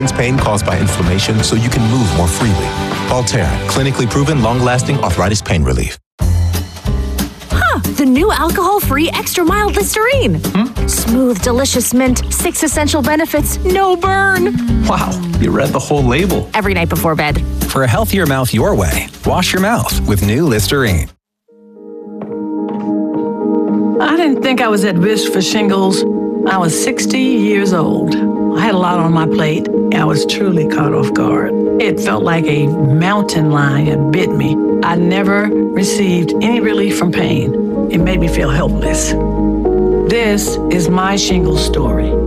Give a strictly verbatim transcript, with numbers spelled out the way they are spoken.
pain caused by inflammation so you can move more freely. Voltaren, clinically proven long-lasting arthritis pain relief. Huh, the new alcohol-free extra mild Listerine. Hmm? Smooth, delicious mint, six essential benefits, no burn. Wow, you read the whole label. Every night before bed. For a healthier mouth your way, wash your mouth with new Listerine. I didn't think I was at risk for shingles. I was sixty years old. I had a lot on my plate. I was truly caught off guard. It felt like a mountain lion bit me. I never received any relief from pain. It made me feel helpless. This is my shingles story.